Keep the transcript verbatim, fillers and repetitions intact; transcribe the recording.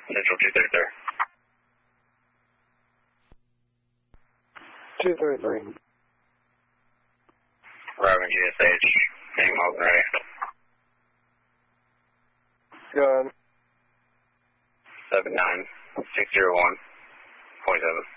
Central two thirty-three. two thirty-three. Arriving G S H, name open ready. Go ahead. seven nine six zero one point seven.